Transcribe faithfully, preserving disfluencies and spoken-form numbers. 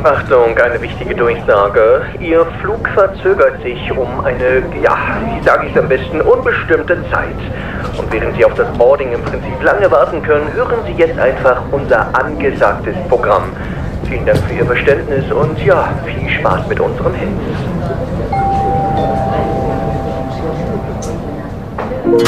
Achtung, eine wichtige Durchsage. Ihr Flug verzögert sich um eine, ja, wie sage ich es am besten, unbestimmte Zeit. Und während Sie auf das Boarding im Prinzip lange warten können, hören Sie jetzt einfach unser angesagtes Programm. Vielen Dank für Ihr Verständnis und ja, viel Spaß mit unserem Hits.